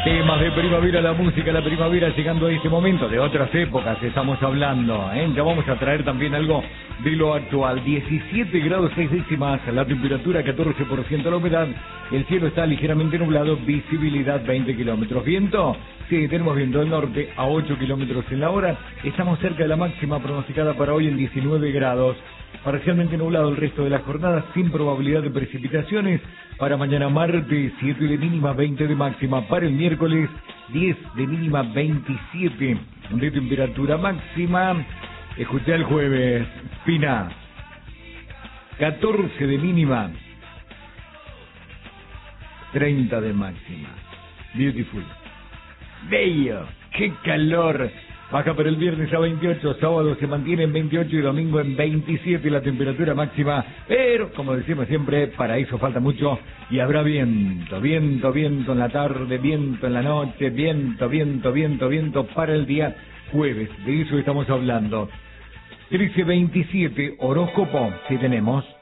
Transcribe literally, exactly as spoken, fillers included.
Temas de primavera, la música, la primavera llegando a este momento, de otras épocas estamos hablando, ¿eh? Ya vamos a traer también algo de lo actual. diecisiete grados seis décimas, la temperatura catorce por ciento la humedad, el cielo está ligeramente nublado, visibilidad veinte kilómetros. ¿Viento? Sí, tenemos viento del norte a ocho kilómetros en la hora, estamos cerca de la máxima pronosticada para hoy en diecinueve grados. Parcialmente nublado el resto de la jornada, sin probabilidad de precipitaciones. Para mañana martes, siete de mínima, veinte de máxima. Para el miércoles, diez de mínima, veintisiete de temperatura máxima. Escuché el jueves, Pina, catorce de mínima, treinta de máxima. Beautiful. Bello, qué calor. Baja para el viernes a veintiocho, sábado se mantiene en veintiocho y domingo en veintisiete la temperatura máxima. Pero, como decimos siempre, para eso falta mucho y habrá viento, viento, viento en la tarde, viento en la noche, viento, viento, viento, viento para el día jueves. De eso estamos hablando. trece veintisiete, horóscopo, si tenemos.